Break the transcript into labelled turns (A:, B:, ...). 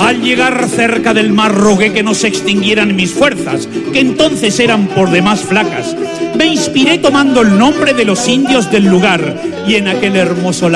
A: Al llegar cerca del mar rogué que no se extinguieran mis fuerzas, que entonces eran por demás flacas. Me inspiré tomando el nombre de los indios del lugar, y en aquel hermoso